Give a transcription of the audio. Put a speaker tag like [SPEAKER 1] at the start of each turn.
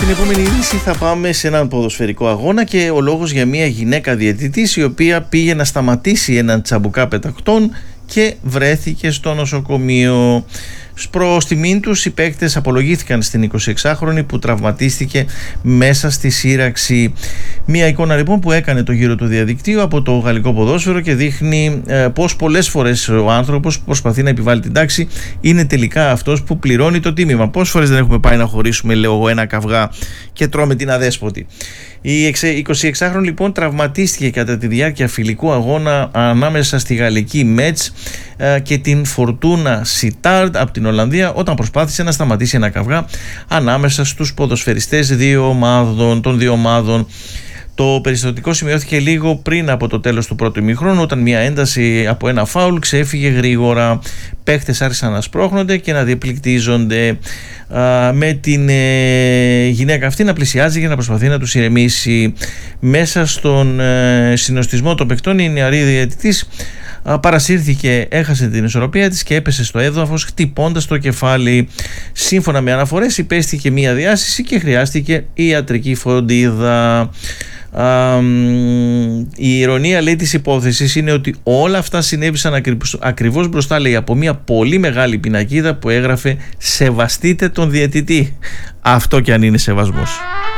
[SPEAKER 1] στην επόμενη είδηση θα πάμε σε έναν ποδοσφαιρικό αγώνα και ο λόγος για μια γυναίκα διαιτητής η οποία πήγε να σταματήσει έναν τσαμπουκά πετακτών και βρέθηκε στο νοσοκομείο. Προς τιμήν τους οι παίκτες απολογήθηκαν στην 26χρονη που τραυματίστηκε μέσα στη σύραξη. Μια εικόνα λοιπόν που έκανε το γύρο του διαδικτύου από το γαλλικό ποδόσφαιρο και δείχνει πως πολλές φορές ο άνθρωπος που προσπαθεί να επιβάλλει την τάξη είναι τελικά αυτός που πληρώνει το τίμημα. Πόσες φορές δεν έχουμε πάει να χωρίσουμε λέω ένα καυγά και τρώμε την αδέσποτη. Η 26χρονη λοιπόν τραυματίστηκε κατά τη διάρκεια φιλικού αγώνα ανάμεσα στη γαλλική Μέτς και την Φορτούνα Σιτάρντ από την Ολλανδία όταν προσπάθησε να σταματήσει ένα καυγά ανάμεσα στους ποδοσφαιριστές των δύο ομάδων. Το περιστατικό σημειώθηκε λίγο πριν από το τέλος του πρώτου ημιχρόνου όταν μια ένταση από ένα φάουλ ξέφυγε γρήγορα. Παίχτες άρχισαν να σπρώχνονται και να διεπληκτίζονται με την γυναίκα αυτή να πλησιάζει για να προσπαθεί να τους ηρεμήσει. Μέσα στον συνοστισμό των παιχτών η νεαρή διαιτητής παρασύρθηκε, έχασε την ισορροπία της και έπεσε στο έδαφος χτυπώντας το κεφάλι. Σύμφωνα με αναφορές υπέστηκε μια διάσηση και χρειάστηκε ιατρική φροντίδα. Η ηρωνία λέει της υπόθεσης είναι ότι όλα αυτά συνέβησαν ακριβώς μπροστά λέει από μια πολύ μεγάλη πινακίδα που έγραφε «Σεβαστείτε τον διαιτητή». Αυτό κι αν είναι σεβασμός.